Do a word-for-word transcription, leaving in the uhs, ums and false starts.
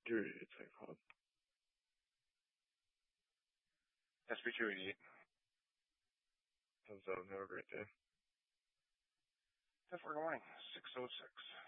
Dude, it's like, hold on. S B two eighty-eight. Thumbs up. Have a great day. ten four, good morning. six oh six.